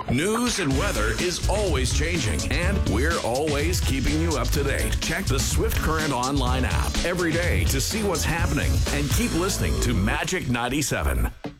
News and weather is always changing, and we're always keeping you up to date. Check the Swift Current online app every day to see what's happening and keep listening to Magic 97.